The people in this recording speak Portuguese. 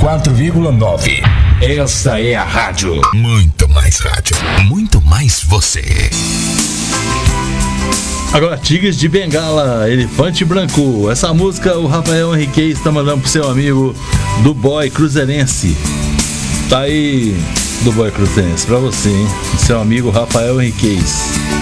104,9. Esta é a rádio. Muito mais rádio. Muito mais você. Agora, Tigres de Bengala, Elefante Branco. Essa música o Rafael Henrique está mandando pro seu amigo do Boy Cruzeirense. Tá aí, do Boy Cruzeirense, pra você, hein? Seu amigo Rafael Henrique.